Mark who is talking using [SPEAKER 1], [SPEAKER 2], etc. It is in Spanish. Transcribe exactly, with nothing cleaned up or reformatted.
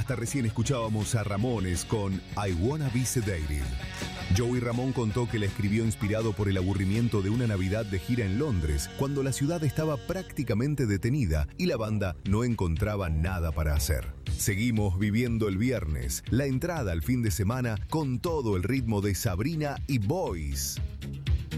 [SPEAKER 1] Hasta recién escuchábamos a Ramones con I Wanna Be Sedated. Joey Ramón contó que la escribió inspirado por el aburrimiento de una Navidad de gira en Londres, cuando la ciudad estaba prácticamente detenida y la banda no encontraba nada para hacer. Seguimos viviendo el viernes, la entrada al fin de semana con todo el ritmo de Sabrina y Boys.